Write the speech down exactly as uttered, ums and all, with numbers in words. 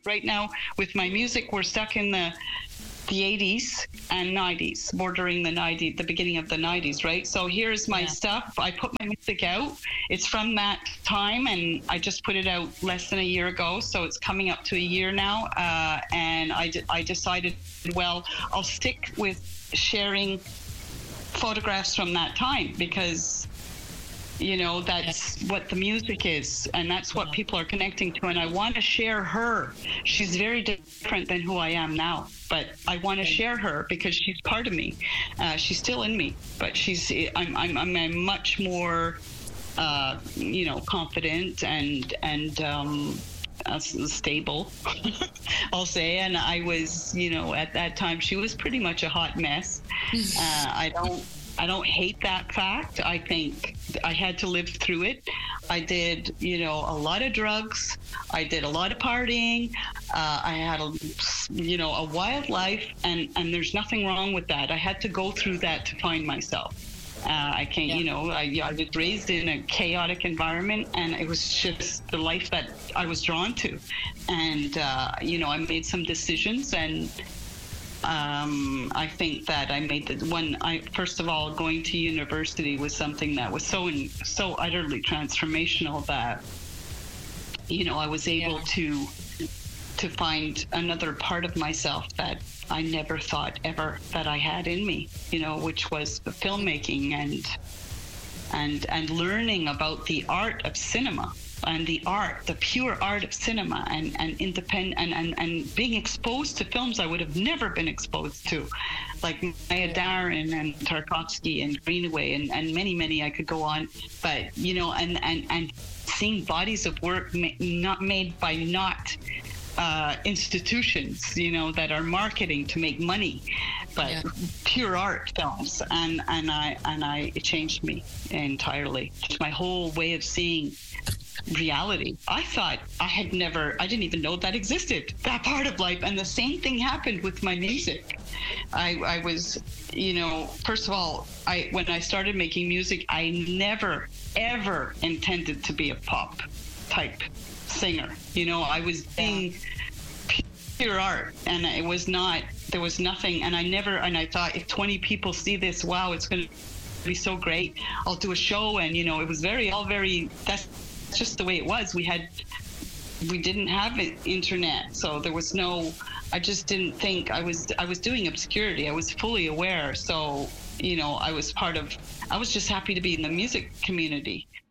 right now with my music, we're stuck in the the eighties and nineties, bordering the nineties, the beginning of the nineties, right? So here's my yeah. stuff. I put my music out. It's from that time, and I just put it out less than a year ago, so it's coming up to a year now. Uh, and I, d- I decided, well, I'll stick with sharing photographs from that time because, you know, that's what the music is, and that's what people are connecting to. And I want to share her. She's very different than who I am now, but I want to share her because she's part of me. Uh, she's still in me, but she's. I'm. I'm. I'm, I'm much more, uh, you know, confident and and um, uh, stable. I'll say. And I was, you know, at that time she was pretty much a hot mess. Uh, I don't. I don't hate that fact. I think I had to live through it. I did, you know, a lot of drugs. I did a lot of partying. Uh, I had, a, you know, a wild life, and, and there's nothing wrong with that. I had to go through that to find myself. Uh, I can't, yeah. you know, I, I was raised in a chaotic environment, and it was just the life that I was drawn to. And, uh, you know, I made some decisions, and Um, I think that I made the one. I first of all, going to university was something that was so in, so utterly transformational that, you know, I was able yeah. to to find another part of myself that I never thought ever that I had in me. You know, which was the filmmaking and and and learning about the art of cinema. And the art, the pure art of cinema, and, and independent, and, and, and being exposed to films I would have never been exposed to, like Maya Deren and Tarkovsky and Greenaway and, and many, many I could go on. But, you know, and, and, and seeing bodies of work ma- not made by not uh, institutions, you know, that are marketing to make money, but yeah. pure art films. And, and I, and I, it changed me entirely. Just my whole way of seeing reality. I thought I had never, I didn't even know that existed, that part of life. And the same thing happened with my music. I, I was, you know, first of all, I when I started making music, I never, ever intended to be a pop type singer. You know, I was being pure art, and it was not, there was nothing, and I never, and I thought if twenty people see this, wow, it's going to be so great. I'll do a show, and, you know, it was very, all very, that's just the way it was. We had, we didn't have it, internet, so there was no, I just didn't think, I was, I was doing obscurity. I was fully aware. So, you know, I was part of, I was just happy to be in the music community.